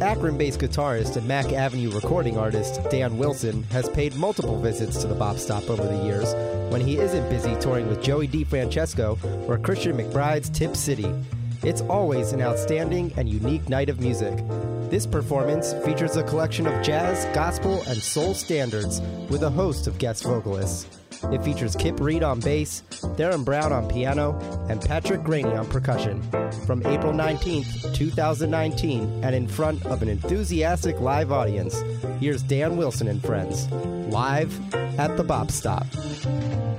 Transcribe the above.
Akron-based guitarist and Mack Avenue recording artist Dan Wilson has paid multiple visits to the Bop Stop over the years when he isn't busy touring with Joey DeFrancesco or Christian McBride's Tip City. It's always an outstanding and unique night of music. This performance features a collection of jazz, gospel, and soul standards with a host of guest vocalists. It features Kip Reed on bass, Darren Brown on piano, and Patrick Graney on percussion. From April 19th, 2019, and in front of an enthusiastic live audience, here's Dan Wilson and friends, live at the Bop Stop.